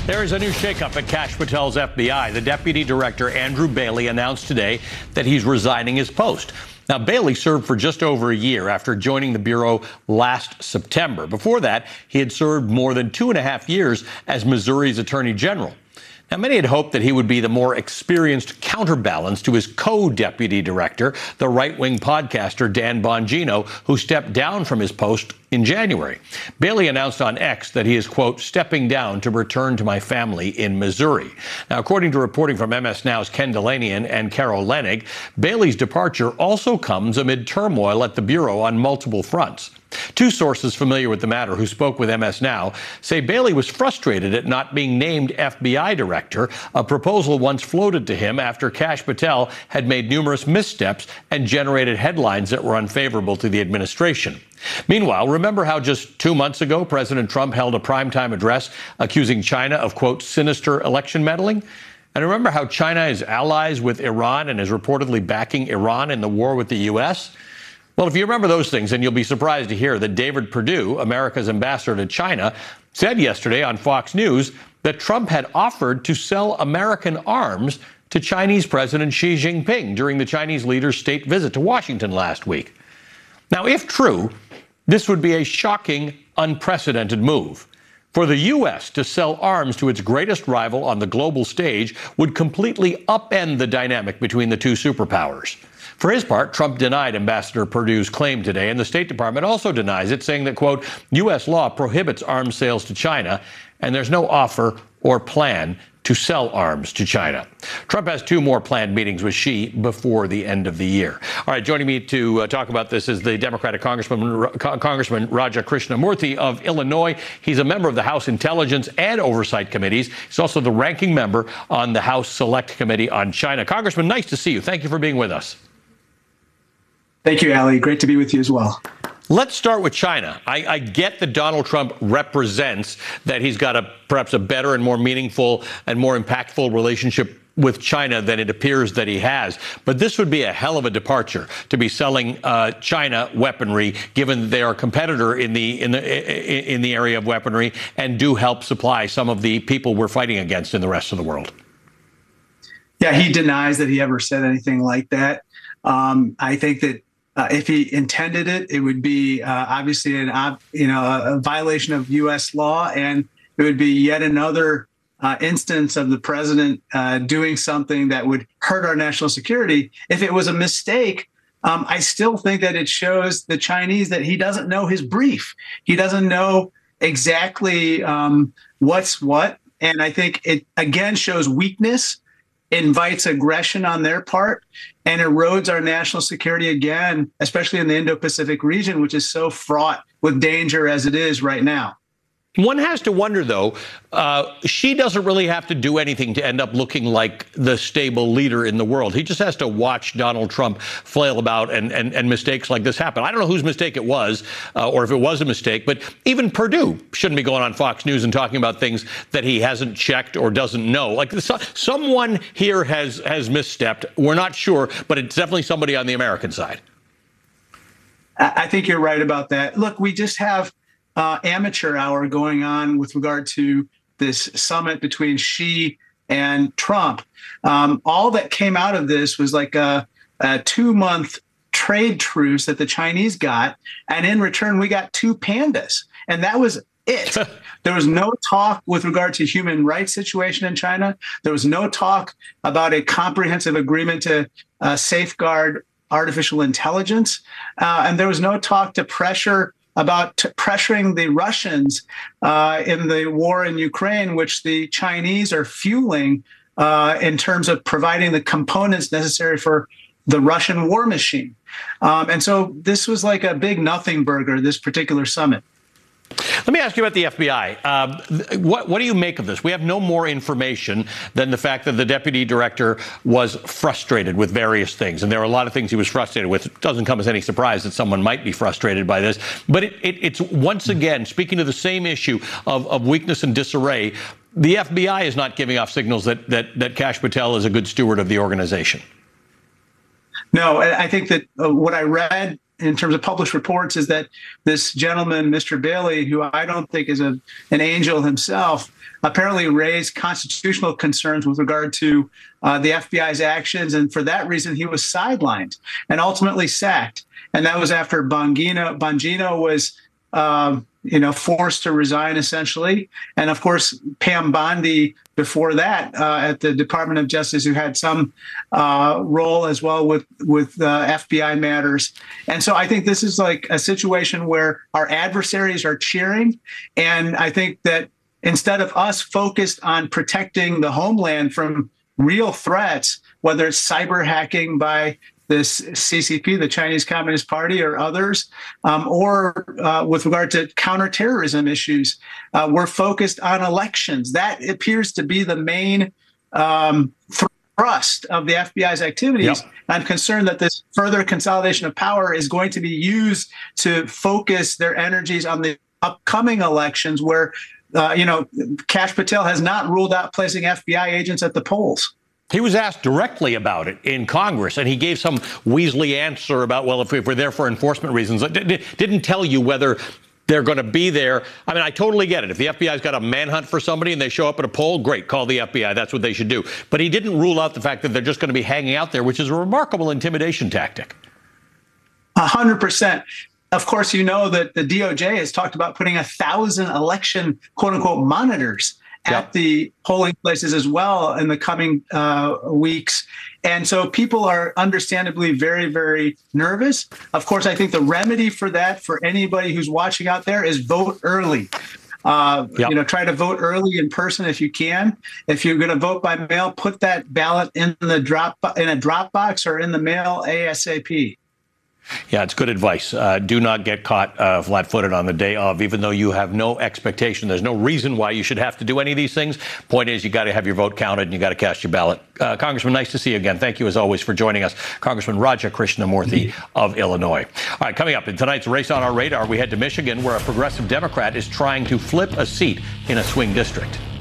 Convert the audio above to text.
There is a new shakeup at Kash Patel's FBI. The deputy director, Andrew Bailey, announced today that he's resigning his post. Now, Bailey served for just over a year after joining the Bureau last September. Before that, he had served more than 2.5 years as Missouri's Attorney General. Now, many had hoped that he would be the more experienced counterbalance to his co-deputy director, the right-wing podcaster Dan Bongino, who stepped down from his post in January. Bailey announced on X that he is, quote, stepping down to return to my family in Missouri. Now, according to reporting from MS Now's Ken Delanian and Carol Lenig, Bailey's departure also comes amid turmoil at the Bureau on multiple fronts. Two sources familiar with the matter who spoke with MS Now say Bailey was frustrated at not being named FBI director, a proposal once floated to him after Kash Patel had made numerous missteps and generated headlines that were unfavorable to the administration. Meanwhile, remember how just 2 months ago President Trump held a primetime address accusing China of, quote, sinister election meddling? And remember how China is allies with Iran and is reportedly backing Iran in the war with the U.S.? Well, if you remember those things, then you'll be surprised to hear that David Perdue, America's ambassador to China, said yesterday on Fox News that Trump had offered to sell American arms to Chinese President Xi Jinping during the Chinese leader's state visit to Washington last week. Now, if true, this would be a shocking, unprecedented move. For the U.S. to sell arms to its greatest rival on the global stage would completely upend the dynamic between the two superpowers. For his part, Trump denied Ambassador Perdue's claim today, and the State Department also denies it, saying that, quote, U.S. law prohibits arms sales to China, and there's no offer or plan to sell arms to China. Trump has 2 more planned meetings with Xi before the end of the year. All right, joining me to talk about this is the Democratic Congressman Raja Krishnamurthy of Illinois. He's a member of the House Intelligence and Oversight Committees. He's also the ranking member on the House Select Committee on China. Congressman, nice to see you. Thank you for being with us. Thank you, Ali. Great to be with you as well. Let's start with China. I get that Donald Trump represents that he's got perhaps a better and more meaningful and more impactful relationship with China than it appears that he has. But this would be a hell of a departure to be selling China weaponry, given they are a competitor in the area of weaponry and do help supply some of the people we're fighting against in the rest of the world. Yeah, he denies that he ever said anything like that. I think that if he intended it, it would be obviously a violation of U.S. law, and it would be yet another instance of the president doing something that would hurt our national security. If it was a mistake, I still think that it shows the Chinese that he doesn't know his brief. He doesn't know exactly what's what, and I think it again shows weakness, invites aggression on their part, and erodes our national security again, especially in the Indo-Pacific region, which is so fraught with danger as it is right now. One has to wonder, though, Xi doesn't really have to do anything to end up looking like the stable leader in the world. He just has to watch Donald Trump flail about and mistakes like this happen. I don't know whose mistake it was or if it was a mistake, but even Perdue shouldn't be going on Fox News and talking about things that he hasn't checked or doesn't know. Like someone here has misstepped. We're not sure, but it's definitely somebody on the American side. I think you're right about that. Look, we just have amateur hour going on with regard to this summit between Xi and Trump. All that came out of this was like a 2-month trade truce that the Chinese got. And in return, we got 2 pandas. And that was it. There was no talk with regard to human rights situation in China. There was no talk about a comprehensive agreement to safeguard artificial intelligence. And there was no talk to pressuring the Russians in the war in Ukraine, which the Chinese are fueling in terms of providing the components necessary for the Russian war machine. And so this was like a big nothing burger, this particular summit. Let me ask you about the FBI. What do you make of this? We have no more information than the fact that the deputy director was frustrated with various things. And there are a lot of things he was frustrated with. It doesn't come as any surprise that someone might be frustrated by this. But it's once again, speaking to the same issue of weakness and disarray, the FBI is not giving off signals that Kash Patel is a good steward of the organization. No, I think that what I read in terms of published reports is that this gentleman, Mr. Bailey, who I don't think is an angel himself, apparently raised constitutional concerns with regard to the FBI's actions. And for that reason, he was sidelined and ultimately sacked. And that was after Bongino was forced to resign, essentially. And of course, Pam Bondi before that at the Department of Justice, who had some role as well with FBI matters. And so I think this is like a situation where our adversaries are cheering. And I think that instead of us focused on protecting the homeland from real threats, whether it's cyber hacking by this CCP, the Chinese Communist Party, or others, or with regard to counterterrorism issues, we're focused on elections. That appears to be the main thrust of the FBI's activities. Yep. I'm concerned that this further consolidation of power is going to be used to focus their energies on the upcoming elections, where Kash Patel has not ruled out placing FBI agents at the polls. He was asked directly about it in Congress, and he gave some Weasley answer about, well, if we're there for enforcement reasons. Didn't tell you whether they're going to be there. I mean, I totally get it. If the FBI's got a manhunt for somebody and they show up at a poll, great, call the FBI. That's what they should do. But he didn't rule out the fact that they're just going to be hanging out there, which is a remarkable intimidation tactic. 100%. Of course, you know that the DOJ has talked about putting 1,000 election, quote unquote, monitors at the polling places as well in the coming weeks. And so people are understandably very, very nervous. Of course, I think the remedy for that, for anybody who's watching out there, is vote early. Try to vote early in person if you can. If you're going to vote by mail, put that ballot in a Dropbox or in the mail ASAP. Yeah, it's good advice. Do not get caught flat-footed on the day of, even though you have no expectation. There's no reason why you should have to do any of these things. Point is, you got to have your vote counted and you got to cast your ballot. Congressman, nice to see you again. Thank you, as always, for joining us. Congressman Raja Krishnamurthy of Illinois. All right, coming up in tonight's Race on Our Radar, we head to Michigan, where a progressive Democrat is trying to flip a seat in a swing district.